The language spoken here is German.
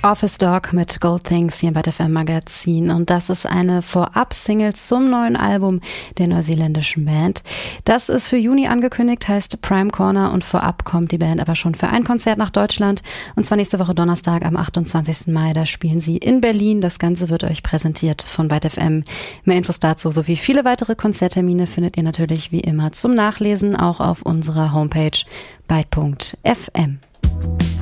Office Dog mit Gold Things hier im Byte FM Magazin, und das ist eine Vorab-Single zum neuen Album der neuseeländischen Band. Das ist für Juni angekündigt, heißt Prime Corner, und vorab kommt die Band aber schon für ein Konzert nach Deutschland, und zwar nächste Woche Donnerstag am 28. Mai. Da spielen sie in Berlin. Das Ganze wird euch präsentiert von Byte FM. Mehr Infos dazu sowie viele weitere Konzerttermine findet ihr natürlich wie immer zum Nachlesen auch auf unserer Homepage byte.fm.